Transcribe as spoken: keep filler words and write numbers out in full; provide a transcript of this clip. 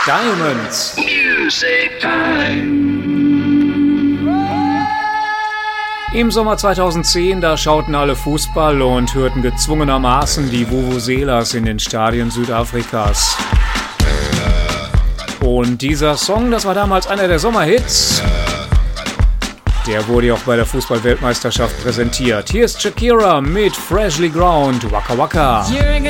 Diamonds. Music Time. Im Sommer zweitausendzehn, da schauten alle Fußball und hörten gezwungenermaßen die Vuvuzelas in den Stadien Südafrikas. Und dieser Song, das war damals einer der Sommerhits. Der wurde ja auch bei der Fußball-Weltmeisterschaft präsentiert. Hier ist Shakira mit Freshly Ground, Waka Waka.